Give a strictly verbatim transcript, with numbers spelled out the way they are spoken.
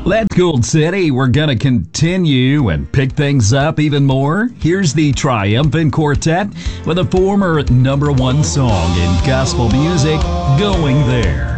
Let's Gold City. We're going to continue and pick things up even more. Here's the Triumphant Quartet with a former number one song in gospel music, Going There.